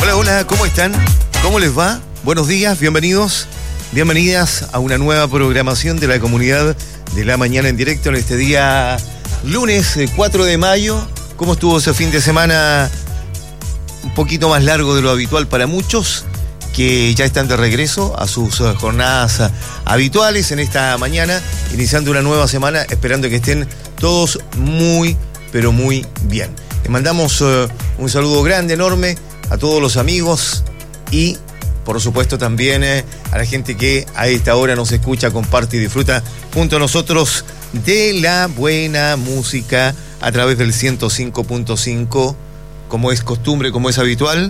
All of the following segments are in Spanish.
Hola, hola, ¿cómo están? ¿Cómo les va? Buenos días, bienvenidos, bienvenidas a una nueva programación de la comunidad de la mañana en directo en este día lunes 4 de mayo. ¿Cómo estuvo ese fin de semana? Un poquito más largo de lo habitual para muchos, que ya están de regreso a sus jornadas habituales en esta mañana, iniciando una nueva semana, esperando que estén todos muy, pero muy bien. Les mandamos un saludo grande, enorme, a todos los amigos y, por supuesto, también a la gente que a esta hora nos escucha, comparte y disfruta junto a nosotros de la buena música a través del 105.5, como es costumbre, como es habitual.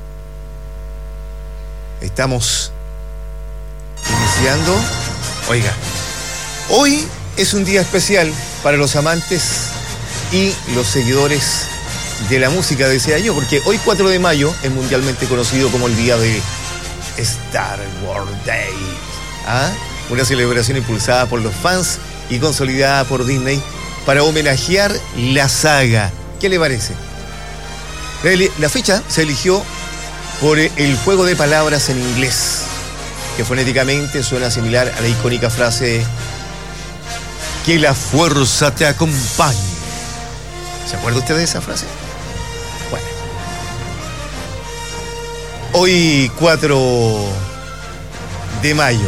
Estamos iniciando. Oiga, hoy es un día especial para los amantes y los seguidores de la música, decía yo, porque hoy 4 de mayo es mundialmente conocido como el día de Star Wars Day. ¿Ah? Una celebración impulsada por los fans y consolidada por Disney para homenajear la saga. ¿Qué le parece? La fecha se eligió por el juego de palabras en inglés, que fonéticamente suena similar a la icónica frase "que la fuerza te acompañe". ¿Se acuerda usted de esa frase? Bueno. Hoy 4 de mayo.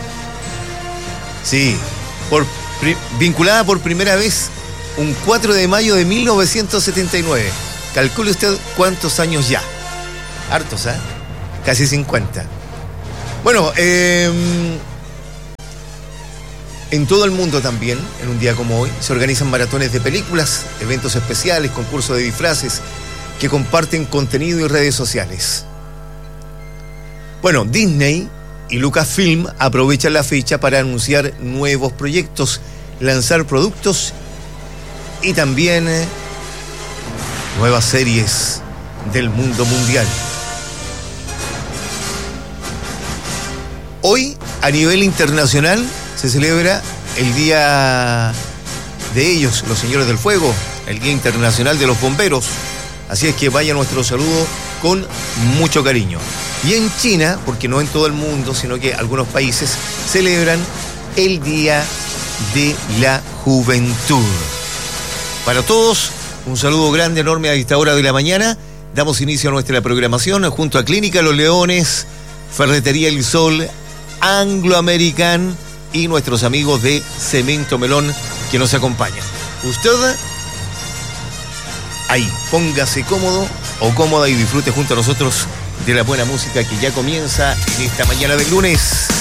Sí, vinculada por primera vez un 4 de mayo de 1979. Calcule usted cuántos años ya. Hartos, ¿eh? Casi 50. Bueno, en todo el mundo también, en un día como hoy, se organizan maratones de películas, eventos especiales, concursos de disfraces que comparten contenido y redes sociales. Bueno, Disney y Lucasfilm aprovechan la fecha para anunciar nuevos proyectos, lanzar productos y también nuevas series del mundo mundial. Hoy, a nivel internacional, se celebra el día de ellos, los Señores del Fuego, el Día Internacional de los Bomberos. Así es que vaya nuestro saludo con mucho cariño. Y en China, porque no en todo el mundo, sino que algunos países celebran el Día de la Juventud. Para todos, un saludo grande, enorme a esta hora de la mañana. Damos inicio a nuestra programación junto a Clínica Los Leones, Ferretería El Sol, Anglo American y nuestros amigos de Cemento Melón que nos acompañan. Usted, ahí, póngase cómodo o cómoda y disfrute junto a nosotros de la buena música que ya comienza en esta mañana del lunes.